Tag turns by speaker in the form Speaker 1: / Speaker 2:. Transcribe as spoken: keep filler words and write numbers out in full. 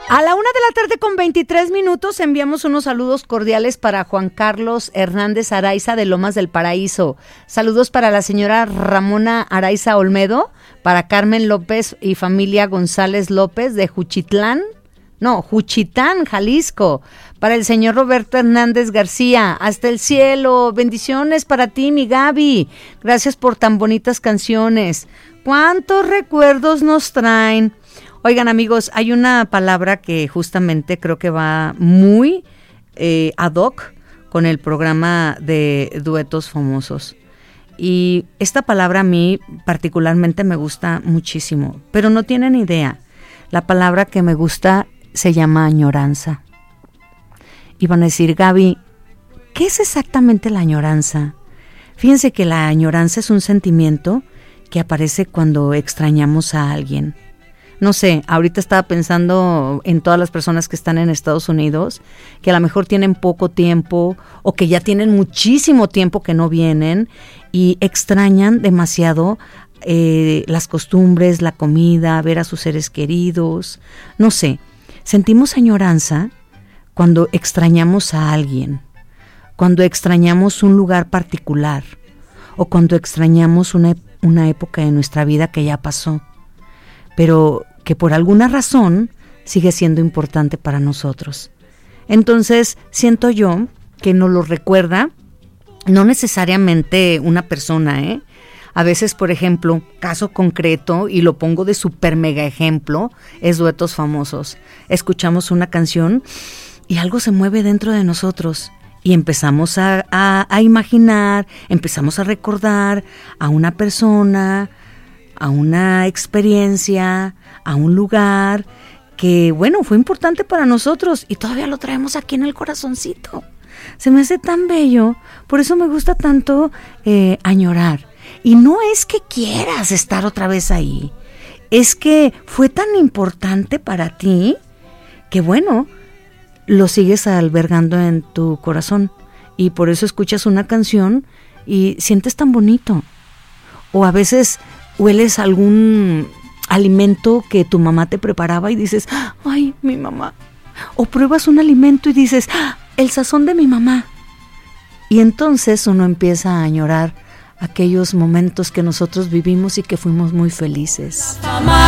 Speaker 1: A la una de la tarde con veintitrés minutos enviamos unos saludos cordiales para Juan Carlos Hernández Araiza de Lomas del Paraíso. Saludos para la señora Ramona Araiza Olmedo, para Carmen López y familia González López de Juchitlán, no, Juchitán, Jalisco. Para el señor Roberto Hernández García, hasta el cielo. Bendiciones para ti, mi Gaby. Gracias por tan bonitas canciones. ¿Cuántos recuerdos nos traen? Oigan, amigos, hay una palabra que justamente creo que va muy eh, ad hoc con el programa de Duetos Famosos. Y esta palabra a mí particularmente me gusta muchísimo, pero no tienen idea. La palabra que me gusta se llama añoranza. Y van a decir, Gaby, ¿qué es exactamente la añoranza? Fíjense que la añoranza es un sentimiento que aparece cuando extrañamos a alguien. No sé, ahorita estaba pensando en todas las personas que están en Estados Unidos, que a lo mejor tienen poco tiempo o que ya tienen muchísimo tiempo que no vienen y extrañan demasiado eh, las costumbres, la comida, ver a sus seres queridos. No sé, sentimos añoranza cuando extrañamos a alguien, cuando extrañamos un lugar particular o cuando extrañamos una, una época de nuestra vida que ya pasó, pero que por alguna razón sigue siendo importante para nosotros. Entonces, siento yo que nos lo recuerda, no necesariamente una persona, ¿eh? A veces, por ejemplo, caso concreto, y lo pongo de super mega ejemplo, es Duetos Famosos. Escuchamos una canción y algo se mueve dentro de nosotros y empezamos a, a, a imaginar, empezamos a recordar a una persona, a una experiencia, a un lugar que, bueno, fue importante para nosotros y todavía lo traemos aquí en el corazoncito. Se me hace tan bello, por eso me gusta tanto eh, añorar. Y no es que quieras estar otra vez ahí, es que fue tan importante para ti que, bueno, lo sigues albergando en tu corazón y por eso escuchas una canción y sientes tan bonito. O a veces hueles algún alimento que tu mamá te preparaba y dices, ay, mi mamá. O pruebas un alimento y dices, el sazón de mi mamá. Y entonces uno empieza a añorar aquellos momentos que nosotros vivimos y que fuimos muy felices.